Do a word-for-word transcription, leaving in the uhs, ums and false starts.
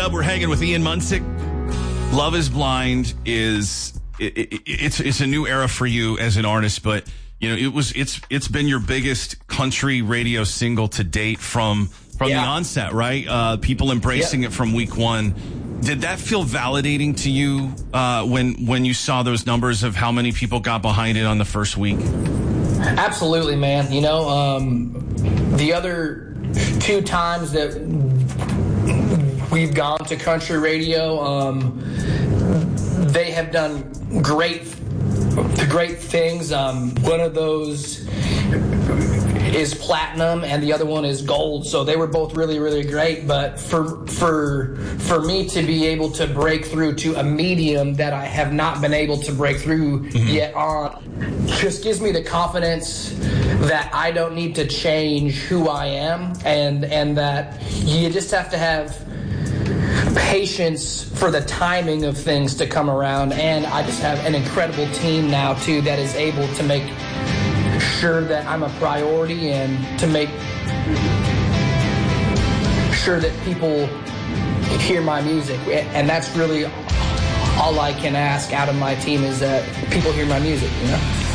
Dub. We're hanging with Ian Munsick. Love is Blind is it, it, it's it's a new era for you as an artist, but you know it was it's it's been your biggest country radio single to date from from yeah. the onset, right? Uh, people embracing yeah. it from week one. Did that feel validating to you uh, when when you saw those numbers of how many people got behind it on the first week? Absolutely, man. You know, um, the other two times that we've gone to country radio, um, they have done great, great things. Um, one of those is platinum, and the other one is gold. So they were both really, really great. But for for for me to be able to break through to a medium that I have not been able to break through mm-hmm. yet on, just gives me the confidence that I don't need to change who I am, and and that you just have to have patience for the timing of things to come around. And I just have an incredible team now too that is able to make sure that I'm a priority and to make sure that people hear my music. And that's really all I can ask out of my team, is that people hear my music, you know?